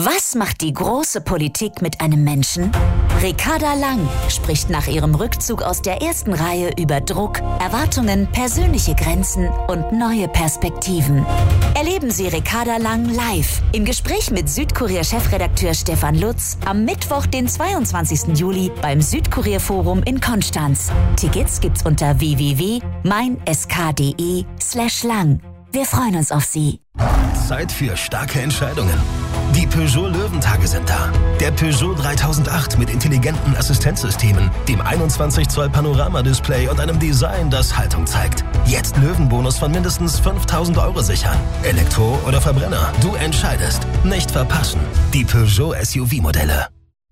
Was macht die große Politik mit einem Menschen? Ricarda Lang spricht nach ihrem Rückzug aus der ersten Reihe über Druck, Erwartungen, persönliche Grenzen und neue Perspektiven. Erleben Sie Ricarda Lang live im Gespräch mit Südkurier-Chefredakteur Stefan Lutz am Mittwoch, den 22. Juli beim Südkurier-Forum in Konstanz. Tickets gibt's unter www.meinsk.de/lang. Wir freuen uns auf Sie. Zeit für starke Entscheidungen. Die Peugeot Löwentage sind da. Der Peugeot 3008 mit intelligenten Assistenzsystemen, dem 21 Zoll Panoramadisplay und einem Design, das Haltung zeigt. Jetzt Löwenbonus von mindestens 5.000 € sichern. Elektro oder Verbrenner, du entscheidest. Nicht verpassen. Die Peugeot SUV-Modelle.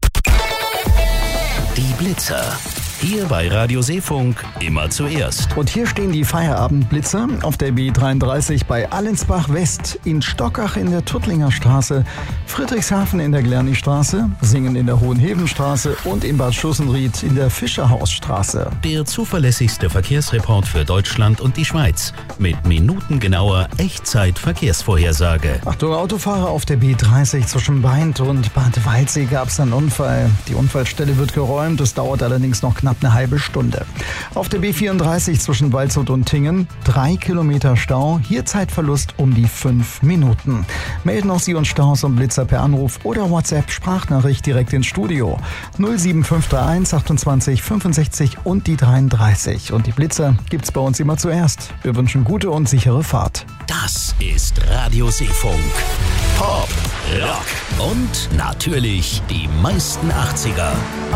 Die Blitzer. Hier bei Radio Seefunk immer zuerst. Und hier stehen die Feierabendblitzer auf der B33 bei Allensbach West, in Stockach in der Tuttlinger Straße, Friedrichshafen in der Glerneystraße, Singen in der Hohenhebenstraße und in Bad Schussenried in der Fischerhausstraße. Der zuverlässigste Verkehrsreport für Deutschland und die Schweiz mit minutengenauer Echtzeit-Verkehrsvorhersage. Achtung Autofahrer, auf der B30 zwischen Beint und Bad Waldsee gab es einen Unfall. Die Unfallstelle wird geräumt, es dauert allerdings noch knapp eine halbe Stunde. Auf der B34 zwischen Waldshut und Tingen 3 Kilometer Stau, hier Zeitverlust um die 5 Minuten. Melden auch Sie uns Staus und Blitzer per Anruf oder WhatsApp-Sprachnachricht direkt ins Studio. 07531 28 65 und die 33. Und die Blitzer gibt's bei uns immer zuerst. Wir wünschen gute und sichere Fahrt. Das ist Radio Seefunk. Pop, Rock und natürlich die meisten 80er.